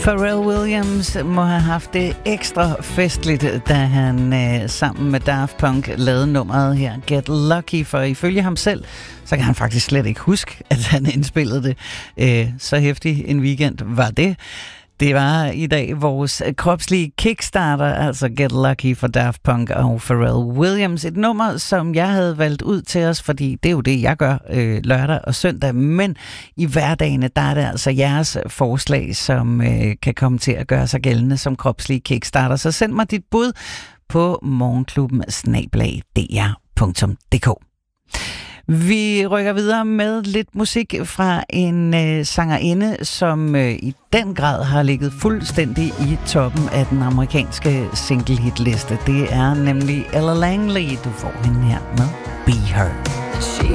Pharrell Williams må have haft det ekstra festligt, da han sammen med Daft Punk lavede nummeret her, Get Lucky, for ifølge ham selv, så kan han faktisk slet ikke huske, at han indspillede det. Så hæftig en weekend var det. Det var i dag vores kropslige kickstarter, altså Get Lucky for Daft Punk og Pharrell Williams. Et nummer, som jeg havde valgt ud til os, fordi det er jo det, jeg gør lørdag og søndag. Men i hverdagene, der er det altså jeres forslag, som kan komme til at gøre sig gældende som kropslige kickstarter. Så send mig dit bud på morgenklubben@dr.dk. Vi rykker videre med lidt musik fra en sangerinde, som i den grad har ligget fuldstændig i toppen af den amerikanske single-hit-liste. Det er nemlig Ella Langley. Du får hende her med Be Her.